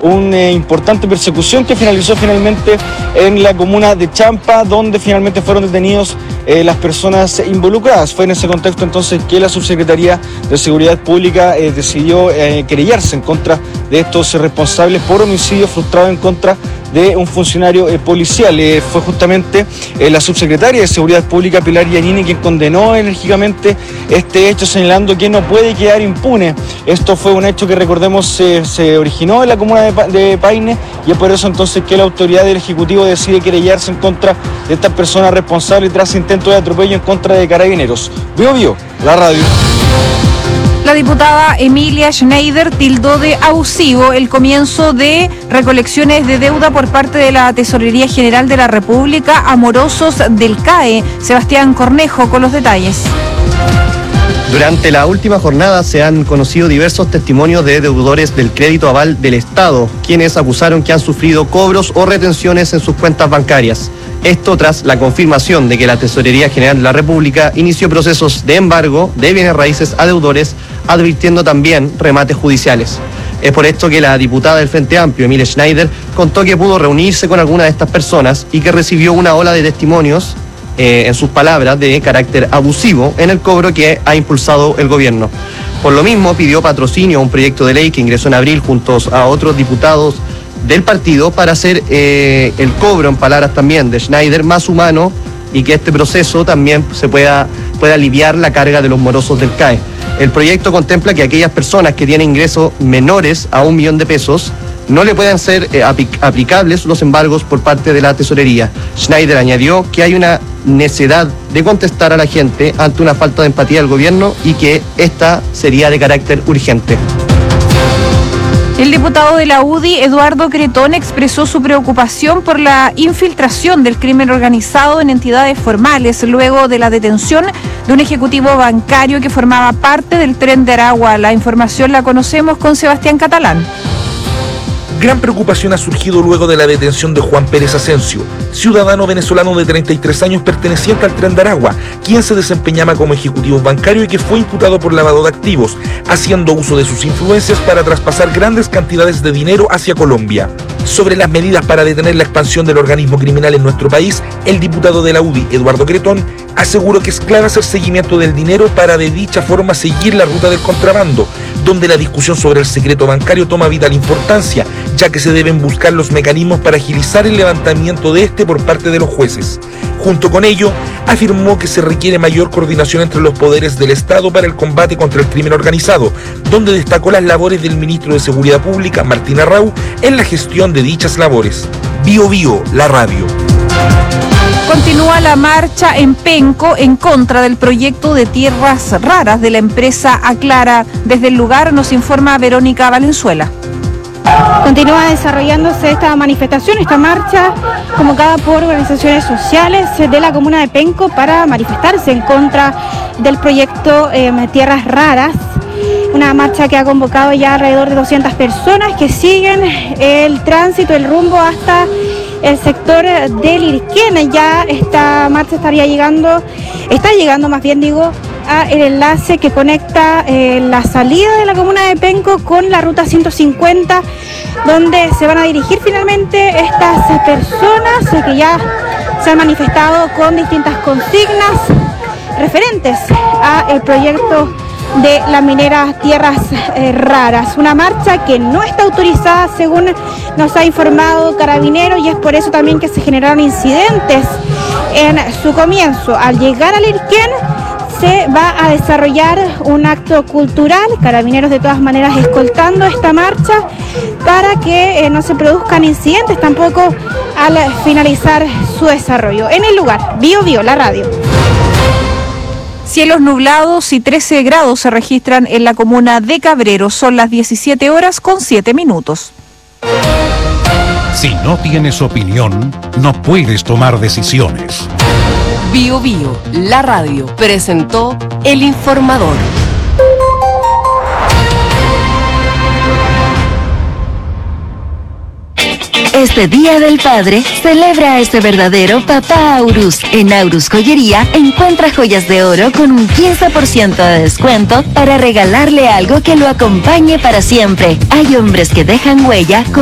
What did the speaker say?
una importante persecución que finalizó finalmente en la comuna de Champa, donde finalmente fueron detenidos las personas involucradas. Fue en ese contexto entonces que la Subsecretaría de Seguridad Pública decidió querellarse en contra de estos responsables por homicidio frustrado en contra de un funcionario policial. Fue justamente la subsecretaria de Seguridad Pública, Pilar Giannini, quien condenó enérgicamente este hecho, señalando que no puede quedar impune. Esto fue un hecho que, recordemos, se originó en la comuna de Paine, y es por eso entonces que la autoridad del Ejecutivo decide querellarse en contra de estas personas responsables tras intento de atropello en contra de carabineros. Bio, la radio. La diputada Emilia Schneider tildó de abusivo el comienzo de recolecciones de deuda por parte de la Tesorería General de la República a morosos del CAE. Sebastián Cornejo con los detalles. Durante la última jornada se han conocido diversos testimonios de deudores del crédito aval del Estado, quienes acusaron que han sufrido cobros o retenciones en sus cuentas bancarias. Esto tras la confirmación de que la Tesorería General de la República inició procesos de embargo de bienes raíces a deudores, advirtiendo también remates judiciales. Es por esto que la diputada del Frente Amplio, Emilia Schneider, contó que pudo reunirse con alguna de estas personas y que recibió una ola de testimonios, en sus palabras, de carácter abusivo en el cobro que ha impulsado el gobierno. Por lo mismo, pidió patrocinio a un proyecto de ley que ingresó en abril junto a otros diputados del partido para hacer el cobro, en palabras también de Schneider, más humano, y que este proceso también se pueda aliviar la carga de los morosos del CAE. El proyecto contempla que aquellas personas que tienen ingresos menores a 1 millón de pesos no le puedan ser aplicables los embargos por parte de la tesorería. Schneider añadió que hay una necedad de contestar a la gente ante una falta de empatía del gobierno y que esta sería de carácter urgente. El diputado de la UDI, Eduardo Cretón, expresó su preocupación por la infiltración del crimen organizado en entidades formales luego de la detención de un ejecutivo bancario que formaba parte del Tren de Aragua. La información la conocemos con Sebastián Catalán. Gran preocupación ha surgido luego de la detención de Juan Pérez Asensio, ciudadano venezolano de 33 años perteneciente al Tren de Aragua, quien se desempeñaba como ejecutivo bancario y que fue imputado por lavado de activos, haciendo uso de sus influencias para traspasar grandes cantidades de dinero hacia Colombia. Sobre las medidas para detener la expansión del organismo criminal en nuestro país, el diputado de la UDI, Eduardo Cretón, aseguró que es clave hacer seguimiento del dinero para de dicha forma seguir la ruta del contrabando, donde la discusión sobre el secreto bancario toma vital importancia, ya que se deben buscar los mecanismos para agilizar el levantamiento de este por parte de los jueces. Junto con ello, afirmó que se requiere mayor coordinación entre los poderes del Estado para el combate contra el crimen organizado, donde destacó las labores del ministro de Seguridad Pública, Martín Arrau, en la gestión de dichas labores. Bio, la radio. Continúa la marcha en Penco en contra del proyecto de tierras raras de la empresa Aclara. Desde el lugar nos informa Verónica Valenzuela. Continúa desarrollándose esta manifestación, esta marcha convocada por organizaciones sociales de la comuna de Penco para manifestarse en contra del proyecto Tierras Raras. Una marcha que ha convocado ya alrededor de 200 personas que siguen el tránsito, el rumbo hasta el sector del Irquén. Ya esta marcha está llegando más bien a el enlace que conecta la salida de la comuna de Penco con la ruta 150, donde se van a dirigir finalmente estas personas que ya se han manifestado con distintas consignas referentes a el proyecto de la minera Tierras Raras. Una marcha que no está autorizada según nos ha informado Carabineros, y es por eso también que se generaron incidentes en su comienzo. Al llegar al Irquén se va a desarrollar un acto cultural, Carabineros de todas maneras escoltando esta marcha para que no se produzcan incidentes tampoco al finalizar su desarrollo. En el lugar, Bio, la radio. Cielos nublados y 13 grados se registran en la comuna de Cabrero. Son las 17:07. Si no tienes opinión, no puedes tomar decisiones. Bio, la radio, presentó El Informador. Este Día del Padre, celebra a ese verdadero papá Aurus. En Aurus Joyería, encuentra joyas de oro con un 15% de descuento para regalarle algo que lo acompañe para siempre. Hay hombres que dejan huella con